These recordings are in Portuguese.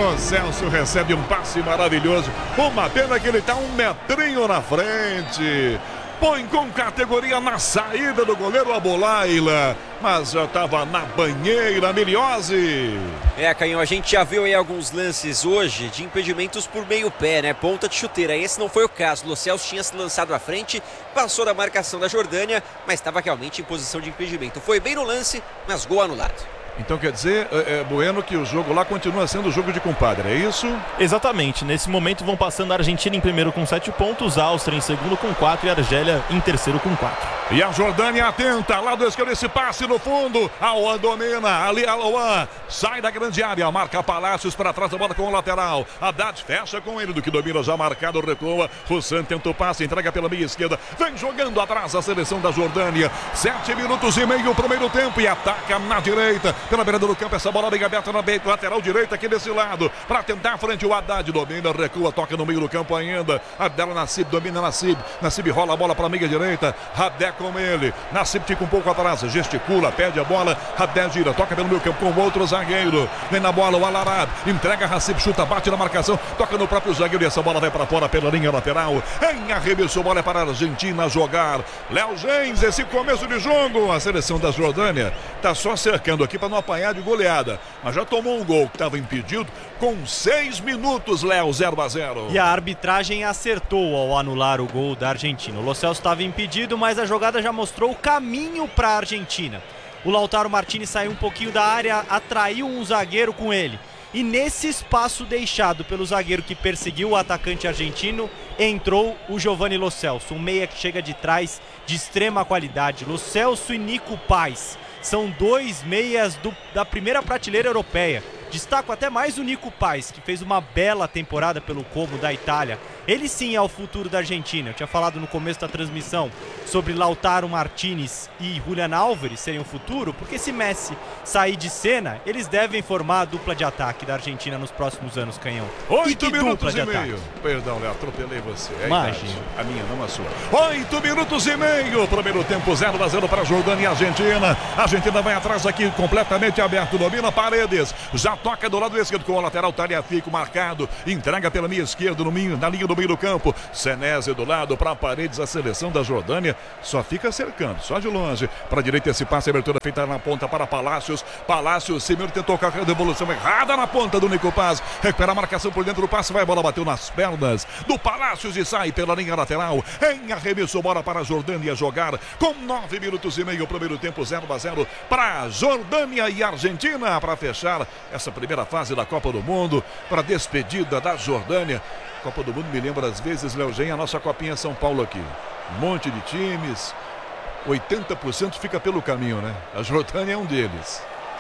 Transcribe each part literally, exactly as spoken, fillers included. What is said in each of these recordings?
Lo Celso recebe um passe maravilhoso. Uma pena que ele está um metrinho na frente. Põe com categoria na saída do goleiro Abolaila, mas já estava na banheira, Miliose. É, Canhão, a gente já viu aí alguns lances hoje de impedimentos por meio pé, né? Ponta de chuteira. Esse não foi o caso. Lo Celso tinha se lançado à frente, passou da marcação da Jordânia, mas estava realmente em posição de impedimento. Foi bem no lance, mas gol anulado. Então quer dizer, é, é, Bueno, que o jogo lá continua sendo o jogo de compadre, é isso? Exatamente, nesse momento vão passando a Argentina em primeiro com sete pontos, a Áustria em segundo com quatro e a Argélia em terceiro com quatro. E a Jordânia atenta, lado esquerdo, esse passe no fundo, Aouan domina, ali Aouan, sai da grande área, marca Palácios para trás da bola com o lateral, Haddad fecha com ele, do que domina já marcado, recua, Roussan tenta o passe, entrega pela meia esquerda, vem jogando atrás a seleção da Jordânia, sete minutos e meio, primeiro tempo, e ataca na direita, pela beirada do campo, essa bola bem aberta na lateral direita aqui desse lado, para tentar frente o Haddad, domina, recua, toca no meio do campo ainda, Abdel Nassib domina Nassib, Nassib rola a bola para a meia direita, Haddad com ele, Nassib fica um pouco atrás, gesticula, pede a bola, Haddad gira, toca pelo meio campo com o outro zagueiro, vem na bola o Al-Arab, entrega Nassib, chuta, bate na marcação, toca no próprio zagueiro e essa bola vai para fora pela linha lateral, em arremesso, bola é para a Argentina jogar, Léo Gens, esse começo de jogo, a seleção da Jordânia está só cercando aqui para não apanhar de goleada, mas já tomou um gol que estava impedido com seis minutos, Léo, zero a zero. E a arbitragem acertou ao anular o gol da Argentina. O Lo Celso estava impedido, mas a jogada já mostrou o caminho para a Argentina. O Lautaro Martinez saiu um pouquinho da área, atraiu um zagueiro com ele. E nesse espaço deixado pelo zagueiro que perseguiu o atacante argentino, entrou o Giovanni Lo Celso, um meia que chega de trás de extrema qualidade. Lo Celso e Nico Paz são dois meias do, da primeira prateleira europeia. Destaco até mais o Nico Paz, que fez uma bela temporada pelo Como da Itália. Ele sim é o futuro da Argentina. Eu tinha falado no começo da transmissão sobre Lautaro Martinez e Julián Álvares serem o futuro, porque se Messi sair de cena, eles devem formar a dupla de ataque da Argentina nos próximos anos, Canhão. Oito minutos e meio. Perdão, Léo, atropelei você. É Imagina. A minha, não a sua. Oito minutos e meio. Primeiro tempo, zero a zero para a Jordânia e a Argentina. A Argentina vai atrás aqui, completamente aberto. Domina Paredes. Já toca do lado esquerdo com o lateral, Tagliafico marcado. Entrega pela minha esquerda, no meio, na linha do meio do campo. Senésio do lado para Paredes. A seleção da Jordânia só fica cercando, só de longe. Para a direita, esse passe, abertura feita na ponta para Palácios. Palácios, Simeone tentou com a devolução errada na ponta do Nico Paz. Recupera a marcação por dentro do passe. Vai, a bola bateu nas pernas do Palácios e sai pela linha lateral. Em arremesso, bola para a Jordânia jogar com nove minutos e meio. Primeiro tempo, zero a zero para Jordânia e Argentina. Para fechar essa primeira fase da Copa do Mundo, para a despedida da Jordânia. Copa do Mundo me lembra às vezes, Léo Gen, a nossa copinha São Paulo aqui. Um monte de times, oitenta por cento fica pelo caminho, né? A Jordânia é um deles.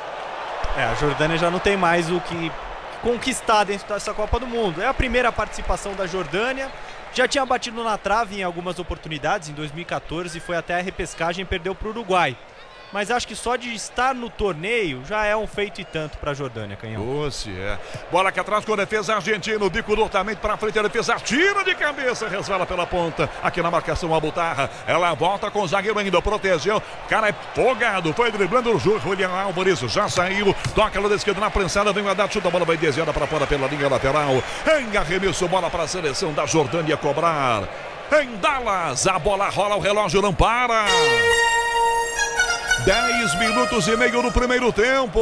É, a Jordânia já não tem mais o que conquistar dentro dessa Copa do Mundo. É a primeira participação da Jordânia. Já tinha batido na trave em algumas oportunidades, em dois mil e quatorze, foi até a repescagem e perdeu para o Uruguai. Mas acho que só de estar no torneio já é um feito e tanto para a Jordânia, Canhão. Doce, é. Bola aqui atrás com a defesa argentina, o bico lutamente para frente, a defesa tira de cabeça, resvala pela ponta, aqui na marcação a Butarra, ela volta com o zagueiro ainda, protegeu, o cara é folgado, foi driblando o Julián Álvares, já saiu, toca lá da esquerda na prensada, vem o Haddad, chuta a bola, vai desviada para fora pela linha lateral, em arremesso, bola para a seleção da Jordânia cobrar, em Dallas, a bola rola, o relógio não para. dez minutos e meio no primeiro tempo.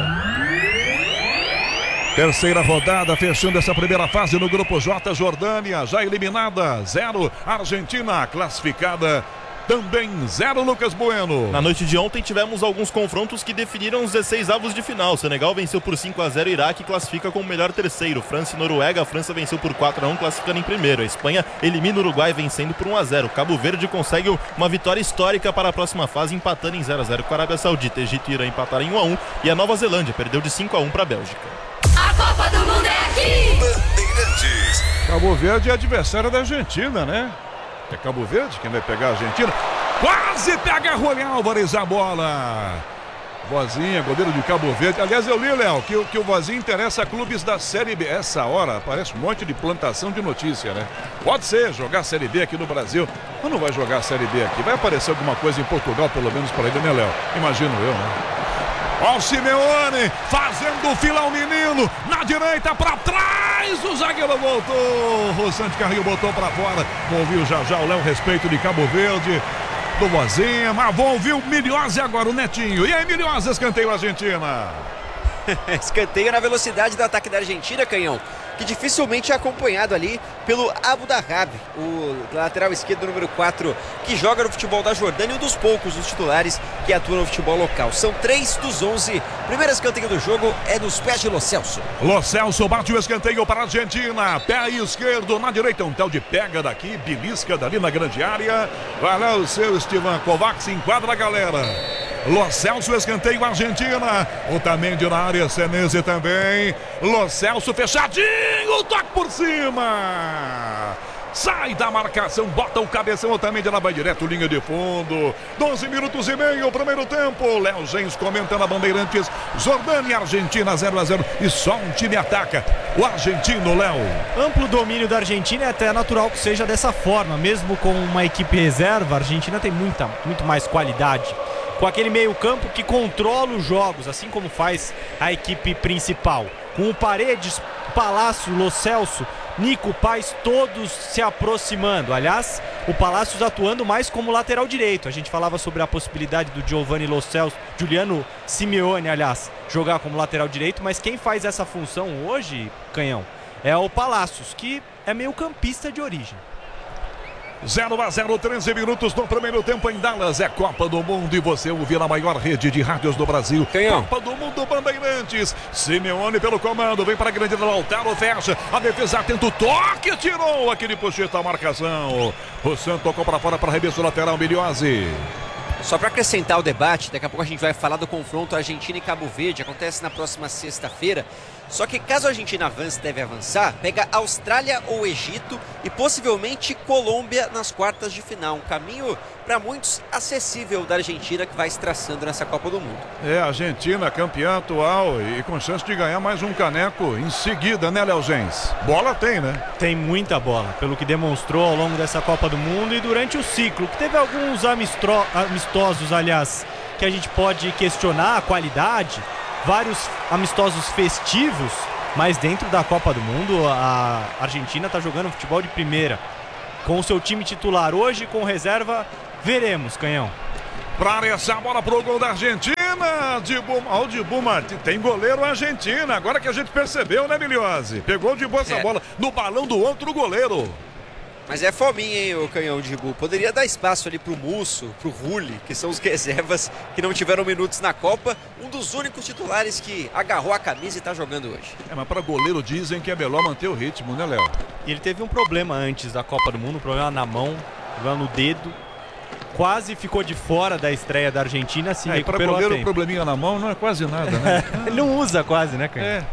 Terceira rodada, fechando essa primeira fase no Grupo J. Jordânia já eliminada, zero. Argentina classificada, também zero. Lucas Bueno. Na noite de ontem tivemos alguns confrontos que definiram os dezesseis avos de final. Senegal venceu por cinco a zero o Iraque, classifica como melhor terceiro. França e Noruega, a França venceu por quatro a um, classificando em primeiro. A Espanha elimina o Uruguai vencendo por um a zero. Cabo Verde consegue uma vitória histórica para a próxima fase, empatando em zero a zero com a Arábia Saudita. Egito e Irã empataram em um a um e a Nova Zelândia perdeu de cinco a um para a Bélgica. A Copa do Mundo é aqui! Bandeirantes. Cabo Verde é adversário da Argentina, né? É Cabo Verde quem vai pegar a Argentina. Quase pega Julián Álvares a bola. Vozinha, goleiro de Cabo Verde. Aliás, eu li, Léo, que, que o Vozinha interessa a clubes da Série B. Essa hora parece um monte de plantação de notícia, né? Pode ser jogar a Série B aqui no Brasil, mas não vai jogar a Série B aqui. Vai aparecer alguma coisa em Portugal, pelo menos para ele, né, Léo? Imagino eu, né? Ó o Simeone fazendo fila ao menino. Na direita, pra trás. O zagueiro voltou. O Santos Carrinho botou pra fora. Ouviu já já o Léo Respeito de Cabo Verde. Do Vozinha. Mas vou ouvir o Milhose agora, o Netinho. E aí, Milhose, escanteio Argentina. Escanteio na velocidade do ataque da Argentina, Canhão, que dificilmente é acompanhado ali pelo Abu Dhabi, o lateral esquerdo número quatro, que joga no futebol da Jordânia, um dos poucos dos titulares que atuam no futebol local. São três dos onze. Primeiro escanteio do jogo é nos pés de Lo Celso. Lo Celso bate o escanteio para a Argentina. Pé esquerdo, na direita, um tal de pega daqui, belisca dali na grande área. Vai lá o seu Esteban Kovac, se enquadra a galera. Lo Celso, escanteio Argentina. Otamendi na área, Senese também. Lo Celso fechadinho, toque por cima. Sai da marcação, bota o cabeção, Otamendi, ela vai direto, linha de fundo. doze minutos e meio, primeiro tempo. Léo Gens comenta na Bandeirantes. Jordânia, Argentina, zero a zero. E só um time ataca. O argentino, Léo. Amplo domínio da Argentina, é até natural que seja dessa forma. Mesmo com uma equipe reserva, a Argentina tem muita, muito mais qualidade. Com aquele meio campo que controla os jogos, assim como faz a equipe principal. Com o Paredes, Palácio, Lo Celso, Nico, Paz, todos se aproximando. Aliás, o Palácios atuando mais como lateral direito. A gente falava sobre a possibilidade do Giovanni Lo Celso, Giuliano Simeone, aliás, jogar como lateral direito. Mas quem faz essa função hoje, Canhão, é o Palácios, que é meio campista de origem. zero a zero, treze minutos no primeiro tempo em Dallas. É Copa do Mundo e você ouve na maior rede de rádios do Brasil. Canhão. Copa do Mundo Bandeirantes. Simeone pelo comando, vem para a grande do Lautaro, fecha. A defesa atenta, o toque, tirou aquele puxeta a marcação. O Santos tocou para fora para arremesso lateral, Milhose. Só para acrescentar o debate, daqui a pouco a gente vai falar do confronto Argentina e Cabo Verde. Acontece na próxima sexta-feira. Só que caso a Argentina avance, deve avançar, pega Austrália ou Egito e possivelmente Colômbia nas quartas de final. Um caminho, para muitos, acessível da Argentina, que vai se traçando nessa Copa do Mundo. É, a Argentina campeã atual e com chance de ganhar mais um caneco em seguida, né, Léo Gens? Bola tem, né? Tem muita bola, pelo que demonstrou ao longo dessa Copa do Mundo e durante o ciclo, que teve alguns amistro- amistosos, aliás, que a gente pode questionar a qualidade. Vários amistosos festivos, mas dentro da Copa do Mundo a Argentina está jogando futebol de primeira. Com o seu time titular hoje, com reserva, veremos, Canhão. Para essa bola pro gol da Argentina, Dibu, ó, o Dibu Martins, tem goleiro Argentina, agora que a gente percebeu, né, Milhose? Pegou de boa essa É. bola no balão do outro goleiro. Mas é fominha, hein, o Canhão de Ibu. Poderia dar espaço ali pro Musso, pro Rulli, que são os reservas que não tiveram minutos na Copa. Um dos únicos titulares que agarrou a camisa e tá jogando hoje. É, mas para goleiro dizem que é melhor manter o ritmo, né, Léo? E ele teve um problema antes da Copa do Mundo, um problema na mão, um problema no dedo. Quase ficou de fora da estreia da Argentina, se É, e para recuperou a goleiro, tempo. probleminha na mão não é quase nada, né? Ele não usa quase, né, Canhão? É.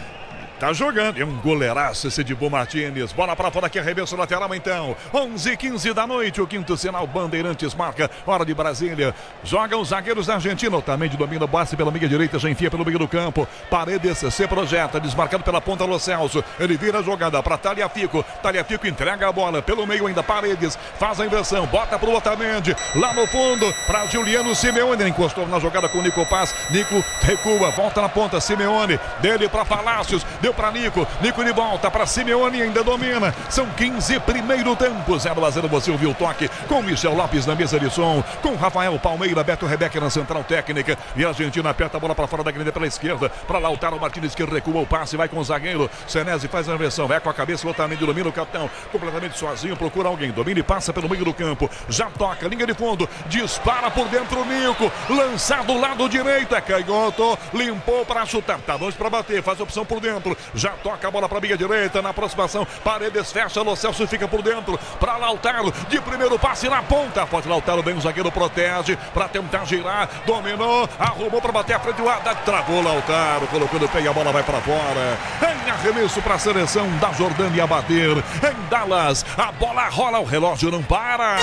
Tá jogando, é um goleiraço esse Dibu Martins. Bola pra fora aqui, arremesso lateral então. onze e quinze da noite, o quinto sinal Bandeirantes marca, hora de Brasília. Jogam os zagueiros da Argentina, também de domínio, Bassi pela meia direita, já enfia pelo meio do campo. Paredes se projeta, desmarcado pela ponta Lo Celso. Ele vira a jogada pra Tagliafico. Tagliafico entrega a bola pelo meio ainda, Paredes faz a inversão, bota pro Otamendi. Lá no fundo, pra Giuliano Simeone. Ele encostou na jogada com o Nico Paz. Nico recua, volta na ponta, Simeone. Dele pra Palácios. Deu para Nico, Nico de volta para Simeone, ainda domina. São quinze, primeiro tempo, zero a zero. Você ouviu o toque com Michel Lopes na mesa de som, com Rafael Palmeira, Beto Rebeca na central técnica. E a Argentina aperta a bola para fora da grande pela esquerda, para Lautaro Martins, que recua o passe, vai com o zagueiro. Senesi faz a inversão, vai com a cabeça, Otamendi domina o capitão, completamente sozinho, procura alguém, domina e passa pelo meio do campo. Já toca, linha de fundo, dispara por dentro o Nico, lançado lado direito, é canhoto, limpou para chutar, tá longe para bater, faz a opção por dentro. Já toca a bola para a meia direita, na aproximação, Paredes fecha, Lo Celso fica por dentro, para Lautaro, de primeiro passe na ponta, pode Lautaro, bem o zagueiro protege, para tentar girar, dominou, arrumou para bater a frente, o Haddad travou Lautaro, colocando o pé e a bola vai para fora, em arremesso para a seleção da Jordânia bater, em Dallas, a bola rola, o relógio não para.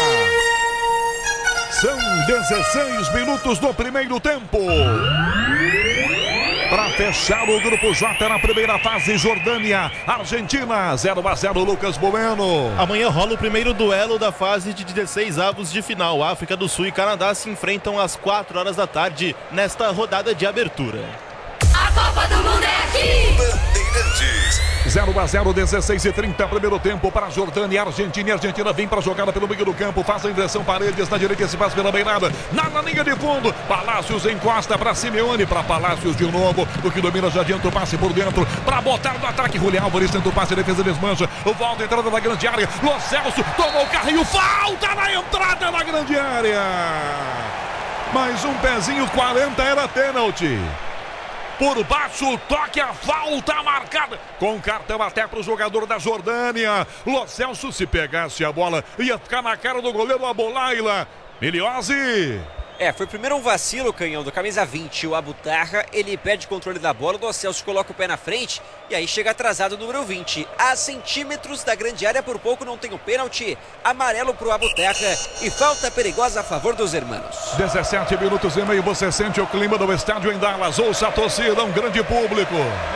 São dezesseis minutos do primeiro tempo. Para fechar o grupo J na primeira fase, Jordânia, Argentina, zero a zero, Lucas Bueno. Amanhã rola o primeiro duelo da fase de dezesseis avos de final. África do Sul e Canadá se enfrentam às quatro horas da tarde nesta rodada de abertura. A Copa do Mundo é aqui! Bandeirantes. zero a zero, dezesseis e trinta, primeiro tempo para Jordânia e Argentina. E a Argentina vem para a jogada pelo meio do campo, faz a inversão, Paredes na direita, se passa pela beirada, na, na linha de fundo, Palácios encosta para Simeone, para Palácios de novo, o que domina já adianta o passe por dentro, para botar no ataque, Julián Álvares tenta o passe, defesa desmancha, o volta entrada na grande área, Lo Celso tomou o carrinho, falta na entrada na grande área, mais um pezinho, quarenta era pênalti. Por baixo, toque, a falta marcada. Com cartão até para o jogador da Jordânia. Lo Celso, se pegasse a bola, ia ficar na cara do goleiro Abolaila. Miliose. É, foi primeiro um vacilo, Canhão, do camisa vinte, o Abutarra, ele perde controle da bola, o Lo Celso coloca o pé na frente e aí chega atrasado o número vinte. A centímetros da grande área, por pouco não tem o pênalti, amarelo pro Abutarra e falta perigosa a favor dos hermanos. dezessete minutos e meio, você sente o clima do estádio em Dallas, ouça a torcida, um grande público.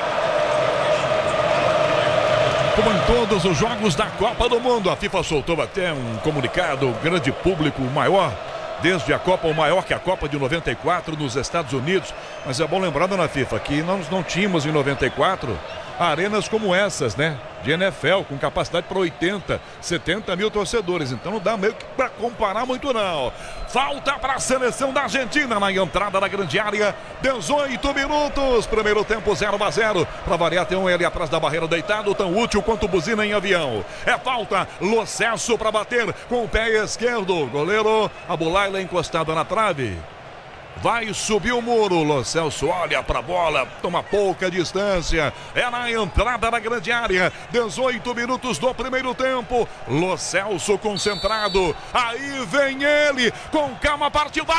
Como em todos os jogos da Copa do Mundo, a FIFA soltou até um comunicado, grande público, maior desde a Copa, ou maior que a Copa de noventa e quatro nos Estados Unidos. Mas é bom lembrar, dona FIFA, que nós não tínhamos em noventa e quatro arenas como essas, né? De N F L, com capacidade para oitenta, setenta mil torcedores. Então não dá meio que para comparar muito, não. Falta para a seleção da Argentina na entrada da grande área. dezoito minutos. Primeiro tempo zero a zero. Para variar, tem um ele atrás da barreira deitado, tão útil quanto buzina em avião. É falta. Lo Celso para bater com o pé esquerdo. Goleiro Abolaila encostado na trave. Vai subir o muro, Lo Celso olha para a bola, toma pouca distância, é na entrada da grande área, dezoito minutos do primeiro tempo, Lo Celso concentrado, aí vem ele, com calma partiu,